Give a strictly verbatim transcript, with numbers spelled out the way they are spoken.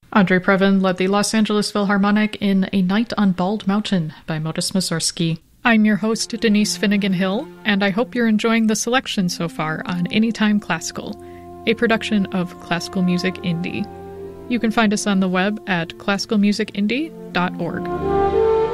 Andre Previn led the Los Angeles Philharmonic in A Night on Bald Mountain by Modest Mussorgsky. I'm your host, Denise Finnegan-Hill, and I hope you're enjoying the selection so far on Anytime Classical, a production of Classical Music Indie. You can find us on the web at classical music indie dot org.